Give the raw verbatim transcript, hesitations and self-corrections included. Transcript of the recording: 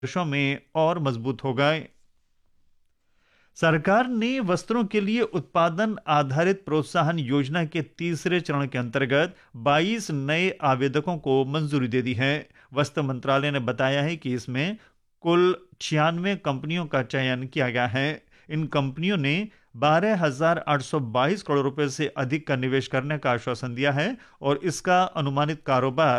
वर्षों में और मजबूत होगा। सरकार ने वस्त्रों के लिए उत्पादन आधारित प्रोत्साहन योजना के तीसरे चरण के अंतर्गत बाईस नए आवेदकों को मंजूरी दे दी है। वस्त्र मंत्रालय ने बताया है कि इसमें कुल छियानवे कंपनियों का चयन किया गया है। इन कंपनियों ने बारह हजार आठ सौ बाईस करोड़ रुपए से अधिक का निवेश करने का आश्वासन दिया है और इसका अनुमानित कारोबार